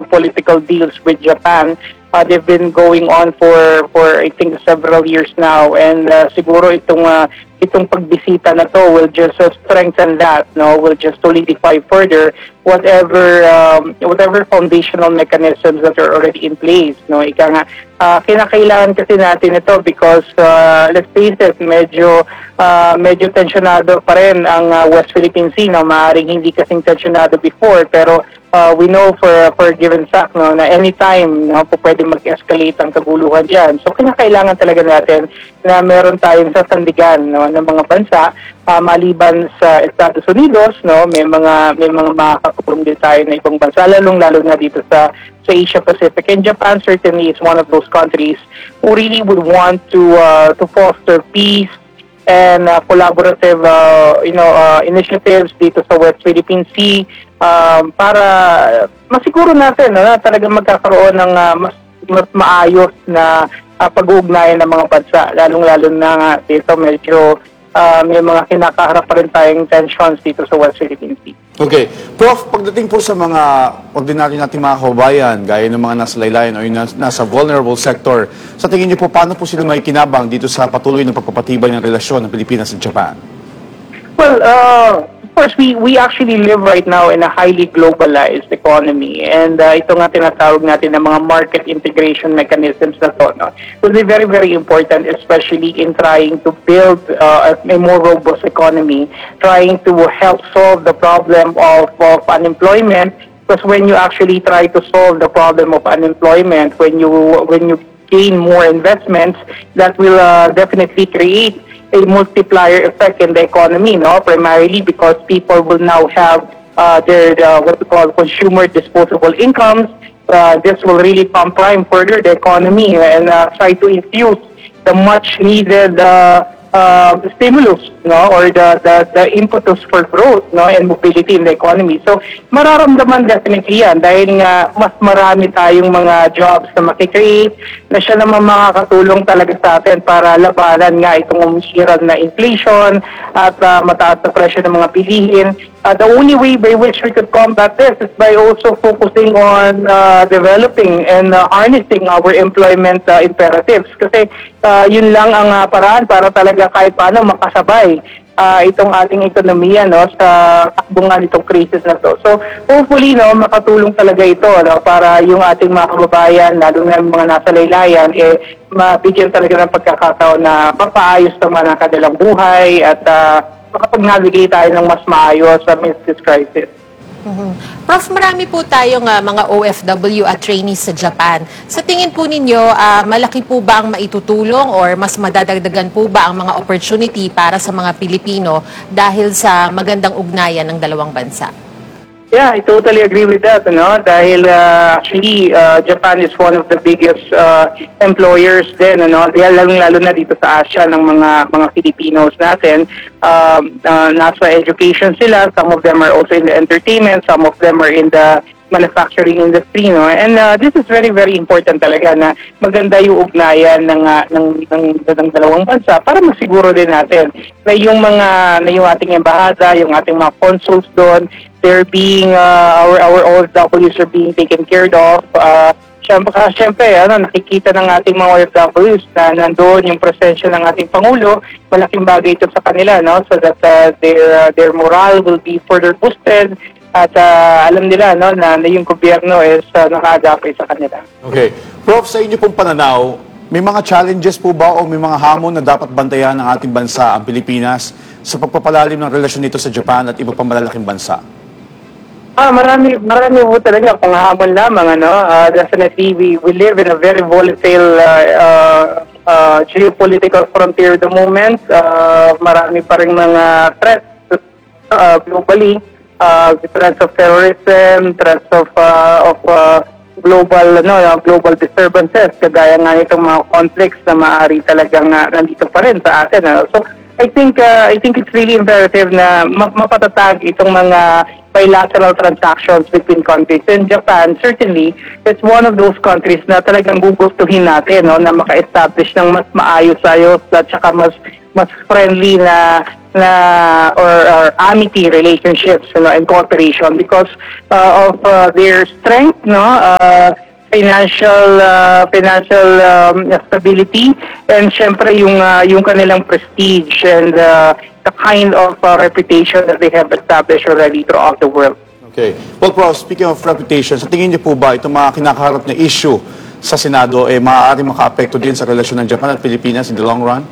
geopolitical deals with Japan. They've been going on for I think several years now, and siguro itong pagbisita na to will just strengthen that, no, will just solidify further whatever foundational mechanisms that are already in place, no. Ika nga, kinakailangan kasi natin ito because let's face it, medyo tensionado pa rin ang West Philippine Sea, no. Maaaring hindi kasing tensionado before, pero we know for a given fact, no, na anytime, no, po pwede mag-escalate ang kaguluhan dyan. So kinakailangan talaga natin na meron tayong sasandigan, no, ng mga bansa, maliban sa Estados Unidos, no, may mga makakatulong din tayo na ibang bansa, lalo na dito sa Asia Pacific. And Japan certainly is one of those countries who really would want to foster peace and collaborative initiatives dito sa West Philippine Sea, para masiguro natin na talagang magkakaroon ng mas maayos na pag-uugnayan ng mga bansa, lalong-lalo na dito medyo may mga kinakaharap pa rin tayong tensions dito sa West Philippine Sea. Okay. Prof, pagdating po sa mga ordinaryo nating mga kababayan, gaya ng mga nasa laylayan o yung nasa vulnerable sector, sa tingin niyo po, paano po sila may kinabang dito sa patuloy ng pagpapatibay ng relasyon ng Pilipinas at Japan? Well, of course, we actually live right now in a highly globalized economy, and ito nga tinatawag natin ng mga market integration mechanisms na to, no, will be very, very important, especially in trying to build a more robust economy, trying to help solve the problem of unemployment, because when you actually try to solve the problem of unemployment, when you gain more investments, that will definitely create a multiplier effect in the economy, no? Primarily because people will now have their what we call consumer disposable incomes. This will really pump prime further the economy and try to infuse the much needed stimulus, no, or the impetus for growth, no, and mobility in the economy. So mararamdaman definitely yan dahil nga mas marami tayong mga jobs na makikreate na siya naman makakatulong talaga sa atin para labanan nga itong umiiral na inflation at mataas na presyo ng mga bilihin. The only way by which we could combat this is by also focusing on developing and harnessing our employment imperatives. Kasi yun lang ang paraan para talaga kahit paano makasabay itong ating ekonomiya, no, sa takbungan itong crisis na to. So hopefully, no, makatulong talaga ito, no, para yung ating mga kababayan, lalo na yung mga nasa laylayan, mabigyan talaga ng pagkakataon na mapaayos naman ang kanilang buhay at makapag-navigate tayo ng mas maayos amidst this crisis. Prof, marami po tayong mga OFW at trainees sa Japan. Sa tingin po ninyo, malaki po ba ang maitutulong or mas madadagdagan po ba ang mga opportunity para sa mga Pilipino dahil sa magandang ugnayan ng dalawang bansa? Yeah, I totally agree with that, no? Dahil actually Japan is one of the biggest employers din, no? Lalo na dito sa Asia ng mga Filipinos natin. Nasa education sila, some of them are also in the entertainment, some of them are in the manufacturing industry, no? And this is very, very important talaga na maganda yung ugnayan ng dalawang bansa para masiguro din natin na yung ating embahada, yung ating mga consuls doon, they're being our OFWs are being taken care of. Siyempre, nakikita ng ating mga OFWs na nandoon yung presensya ng ating Pangulo, malaking bagay ito sa kanila, no? So that their morale will be further boosted. At alam nila, no, na yung gobyerno is naka-adapte sa kanila. Okay. Prof, sa inyo pong pananaw, may mga challenges po ba o may mga hamon na dapat bantayan ng ating bansa, ang Pilipinas, sa pagpapalalim ng relasyon nito sa Japan at iba pang malalaking bansa? Marami po talaga panghamon lamang, ano. Definitely, we live in a very volatile geopolitical frontier at the moment. Marami pa rin mga threats globally. Threats of terrorism, threats of global disturbances, kagaya nga itong mga conflicts na maaari talagang nandito pa rin sa atin. So I think it's really imperative na mapatatag itong mga bilateral transactions between countries. And Japan, certainly, it's one of those countries na talagang gugustuhin natin, no, na maka-establish ng mas maayos-ayos at saka mas friendly na or amity relationships, and cooperation because of their strength, financial stability, and syempre yung kanilang prestige and the kind of reputation that they have established already throughout the world. Okay. Well, Prof, speaking of reputation, sa tingin niyo po ba itong mga kinakaharap na issue sa Senado maaaring maka-apekto din sa relasyon ng Japan at Pilipinas in the long run?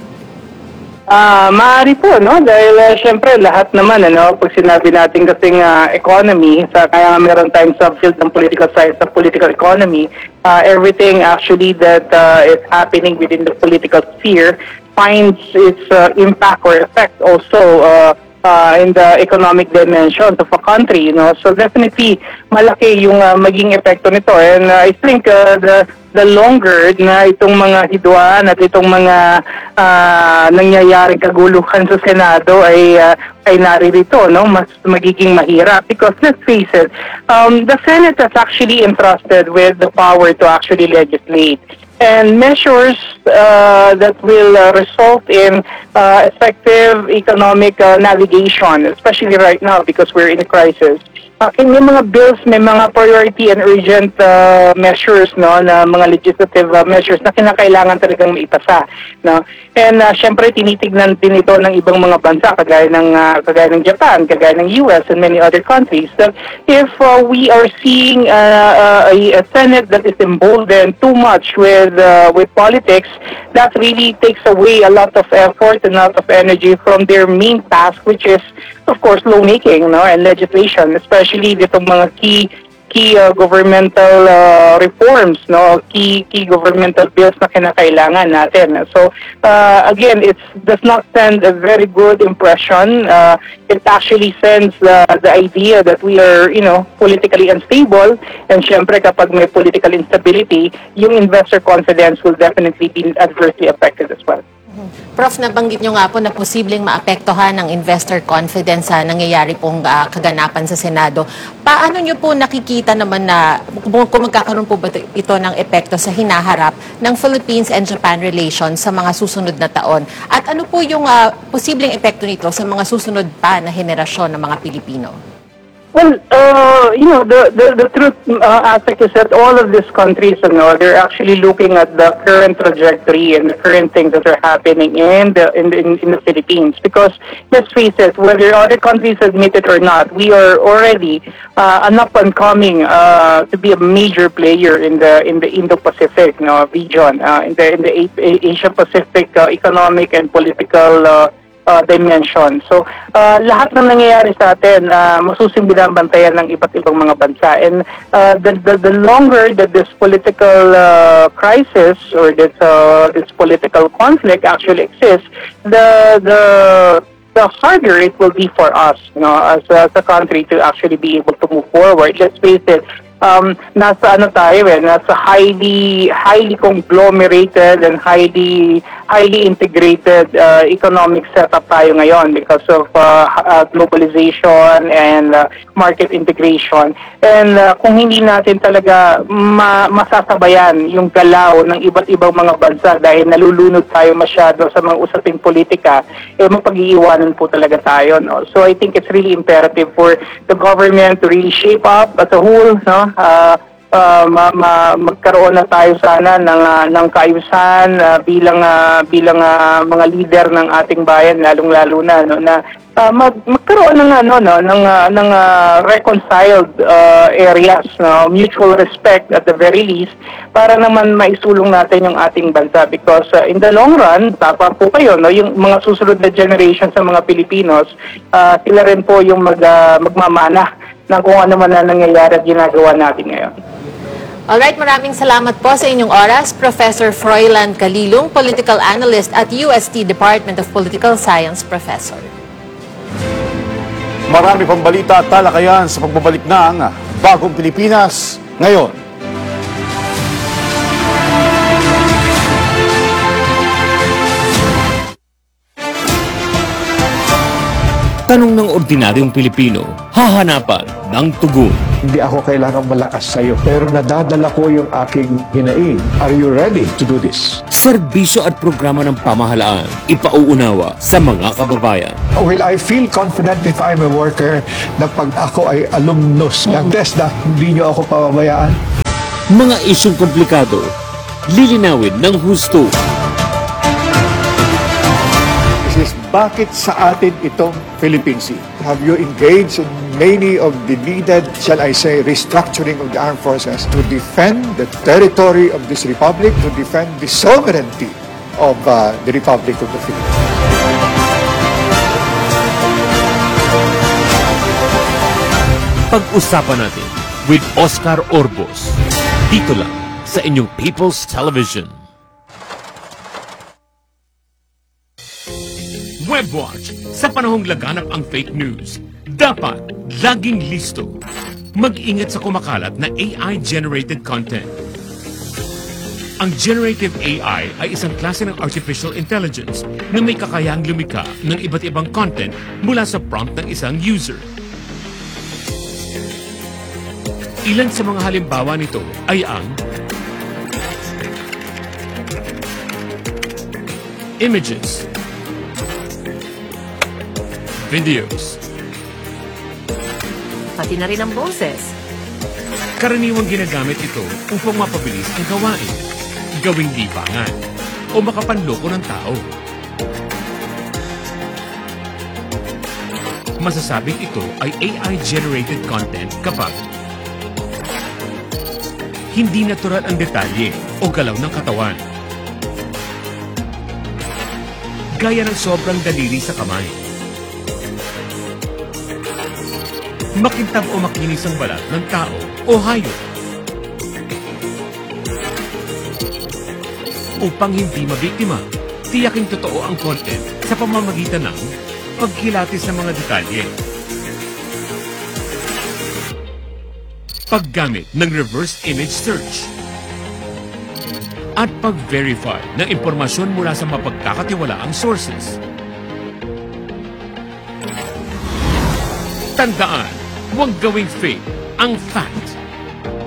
Maaari po, dahil syempre lahat naman, pag sinabi natin kasing economy, kaya nga meron tayong subfield ng political science sa political economy, everything actually that is happening within the political sphere finds its impact or effect also in the economic dimensions of a country, So definitely, malaki yung maging epekto nito. And I think the longer na itong mga hidwaan at itong mga nangyayaring kaguluhan sa Senado ay naririto, mas magiging mahirap. Because let's face it, the Senate is actually entrusted with the power to actually legislate. And measures that will result in effective economic navigation, especially right now because we're in a crisis. May mga bills, may mga priority and urgent measures, na mga legislative measures na kinakailangan talagang maipasa, And syempre tinitignan din ito ng ibang mga bansa kagaya ng Japan, kagaya ng US and many other countries that if we are seeing a Senate that is emboldened too much with politics, that really takes away a lot of effort and a lot of energy from their main task, which is of course lawmaking, and legislation, especially ditong mga key governmental reforms, key governmental bills na kinakailangan natin. So again, it does not send a very good impression. It actually sends the idea that we are, politically unstable, and syempre kapag may political instability, yung investor confidence will definitely be adversely affected as well. Prof, nabanggit nyo nga po na posibleng maapektuhan ng investor confidence sa nangyayari pong kaganapan sa Senado. Paano nyo po nakikita naman na kung magkakaroon po ba ito ng epekto sa hinaharap ng Philippines and Japan relations sa mga susunod na taon? At ano po yung posibleng epekto nito sa mga susunod pa na henerasyon ng mga Pilipino? Well, the truth aspect is that all of these countries, they're actually looking at the current trajectory and the current things that are happening in the Philippines. Because let's face it, whether other countries admit it or not, we are already an up and coming to be a major player in the Indo-Pacific region, in the Asia Pacific economic and political dimension. So, lahat ng nangyayari sa atin, masusimbilang bantayan ng iba't ibang mga bansa. And the longer that this political crisis or this political conflict actually exists, the harder it will be for us, as a country to actually be able to move forward. Let's face it, nasa nasa highly conglomerated and highly integrated economic setup tayo ngayon because of globalization and market integration. And kung hindi natin talaga masasabayan yung galaw ng iba't ibang mga bansa dahil nalulunod tayo masyado sa mga usaping politika, mapag-iiwanan po talaga tayo, So I think it's really imperative for the government to really shape up as a whole, magkaroon na tayo sana ng kaayusan bilang mga leader ng ating bayan, lalong-lalo na magkaroon ng reconciled areas, mutual respect at the very least, para naman maisulong natin yung ating bansa because in the long run, tapa po kayo, yung mga susunod na generation sa mga Pilipinos, sila rin po yung magmamana ng kung ano man na nangyayari at ginagawa natin ngayon. Alright, maraming salamat po sa inyong oras, Professor Froilan Calilong, Political Analyst at UST Department of Political Science Professor. Marami pang balita at talakayan sa pagbabalik ng Bagong Pilipinas ngayon. tanong ng ordinaryong Pilipino, hahanapan ng tugon. Hindi ako kailangan malakas sa'yo, pero nadadala ko yung aking hinaing. Are you ready to do this? Serbisyo at programa ng pamahalaan, ipauunawa sa mga kababayan. Well, I feel confident if I'm a worker na pag ako ay alumnus ng TESDA, hindi niyo ako pababayaan. Mga isyong komplikado, lilinawin ng husto. Is bakit sa atin itong Philippine Sea? Have you engaged in many of the needed, shall I say, restructuring of the armed forces to defend the territory of this republic, to defend the sovereignty of the Republic of the Philippines? Pag-usapan natin with Oscar Orbos. Dito lang sa inyong People's Television. Webwatch. Sa panahong laganap ang fake news, dapat laging listo. Mag-ingat sa kumakalat na AI-generated content. Ang generative AI ay isang klase ng artificial intelligence na may kakayahang lumikha ng iba't ibang content mula sa prompt ng isang user. Ilan sa mga halimbawa nito ay ang images, videos, Pati na rin ang boses. karaniwang ginagamit ito upang mapabilis ang gawain, gawing libangan, o makapanloko ng tao. Masasabing ito ay AI-generated content kapag hindi natural ang detalye o galaw ng katawan, gaya ng sobrang daliri sa kamay, makintab o makinis ang balat ng tao o hayop, upang hindi mabiktima, tiyaking totoo ang content sa pamamagitan ng pagkilatis ng mga detalye, paggamit ng reverse image search, at pag-verify ng impormasyon mula sa mapagkakatiwalaang sources. Tandaan, huwag gawing fake ang fact.